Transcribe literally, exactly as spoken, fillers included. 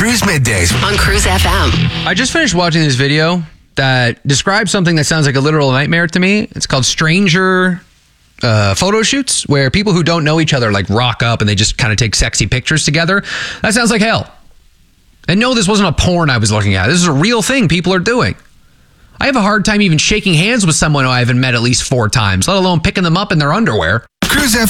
Cruise Middays on Cruise F M. I just finished watching this video that describes something that sounds like a literal nightmare to me. It's called stranger uh, photo shoots, where people who don't know each other like rock up and they just kind of take sexy pictures together. That sounds like hell. And no, this wasn't a porn I was looking at. This is a real thing people are doing. I have a hard time even shaking hands with someone who I haven't met at least four times, let alone picking them up in their underwear. Cruise F M.